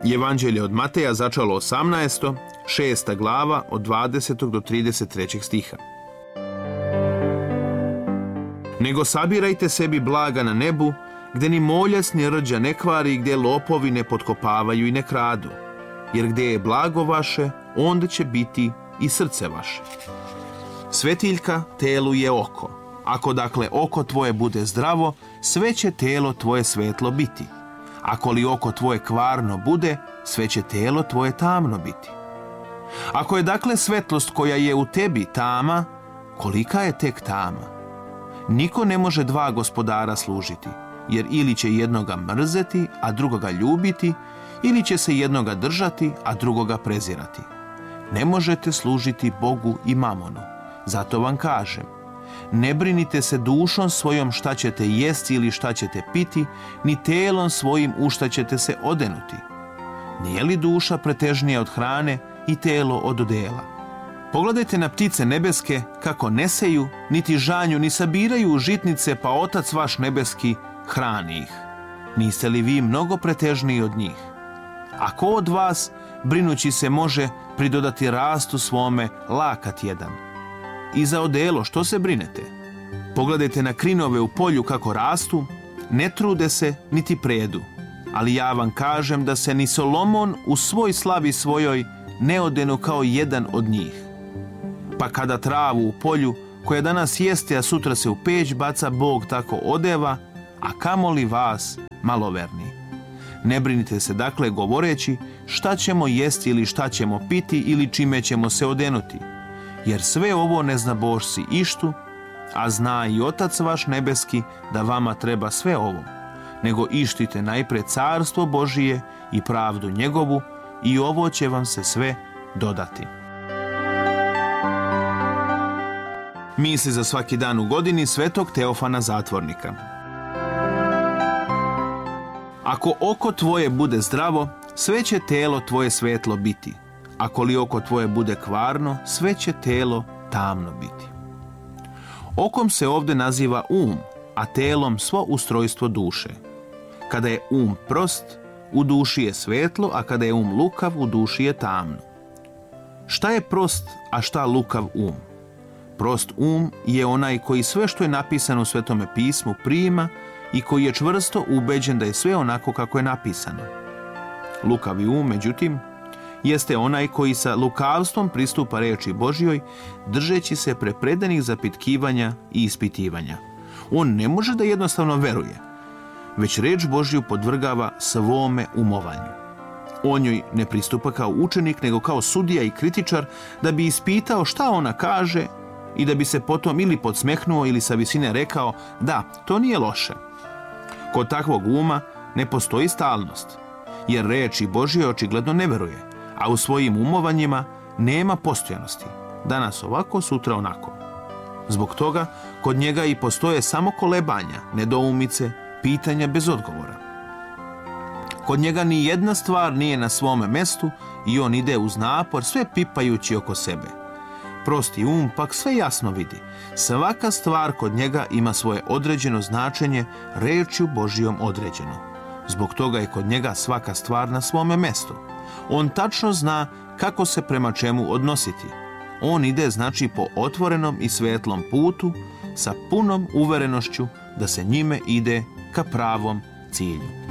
Evanđelje od Mateja, začalo 18. 6. glava od 20. do 33. stiha. Nego sabirajte sebi blaga na nebu, gde ni moljac ni rđa ne kvari, gde lopovi ne potkopavaju i ne kradu. Jer gde je blago vaše, onda će biti i srce vaše. Svetiljka telu je oko. Ako dakle oko tvoje bude zdravo, sve će telo tvoje svetlo biti. Ako li oko tvoje kvarno bude, sve će telo tvoje tamno biti. Ako je dakle svetlost koja je u tebi tama, kolika je tek tama? Niko ne može dva gospodara služiti, jer ili će jednoga mrzeti, a drugoga ljubiti, ili će se jednoga držati, a drugoga prezirati. Ne možete služiti Bogu i mamonu. Zato vam kažem, ne brinite se dušom svojom šta ćete jesti ili šta ćete piti, ni telom svojim u šta ćete se odenuti. Nije li duša pretežnija od hrane i telo od odela? Pogledajte na ptice nebeske kako ne seju, niti žanju, ni sabiraju u žitnice, pa Otac vaš nebeski hrani ih. Niste li vi mnogo pretežniji od njih? A ko od vas, brinući se, može pridodati rastu svome lakat jedan? I za odelo što se brinete? Pogledajte na krinove u polju kako rastu, ne trude se niti predu. Ali ja vam kažem da se ni Solomon u svoj slavi svojoj ne odenu kao jedan od njih. Pa kada travu u polju, koja danas jeste, a sutra se u peć baca, Bog tako odeva, a kamoli vas, maloverni. Ne brinite se dakle govoreći šta ćemo jesti ili šta ćemo piti ili čime ćemo se odenuti. Jer sve ovo ne zna Božci ištu, a zna i Otac vaš nebeski da vama treba sve ovo. Nego ištite najpre carstvo Božije i pravdu njegovu, i ovo će vam se sve dodati. Misli za svaki dan u godini svetog Teofana Zatvornika. Ako oko tvoje bude zdravo, sve će telo tvoje svetlo biti. Ako li oko tvoje bude kvarno, sve će telo tamno biti. Okom se ovdje naziva a telom svo ustrojstvo duše. Kada je prost, u duši je svetlo, a kada je lukav, u duši je tamno. Šta je prost, a šta lukav Prost je onaj koji sve što je napisano u Svetome pismu prima i koji je čvrsto ubeđen da je sve onako kako je napisano. Lukavi međutim, jeste onaj koji sa lukavstvom pristupa reči Božjoj, držeći se prepredanih zapitkivanja i ispitivanja. On ne može da jednostavno veruje, već reč Božju podvrgava svome umovanju. On njoj ne pristupa kao učenik, nego kao sudija i kritičar, da bi ispitao šta ona kaže i da bi se potom ili podsmehnuo ili sa visine rekao da, to nije loše. Kod takvog ne postoji stalnost, jer reči Božje očigledno ne veruje, a u svojim umovanjima nema postojanosti. Danas ovako, sutra onako. Zbog toga kod njega i postoje samo kolebanja, nedoumice, pitanja bez odgovora. Kod njega ni jedna stvar nije na svome mestu i on ide uz napor, sve pipajući oko sebe. Prosti pak sve jasno vidi. Svaka stvar kod njega ima svoje određeno značenje, rečju Božjom određeno. Zbog toga je kod njega svaka stvar na svome mestu. On tačno zna kako se prema čemu odnositi. On ide znači po otvorenom i svetlom putu sa punom uverenošću da se njime ide ka pravom cilju.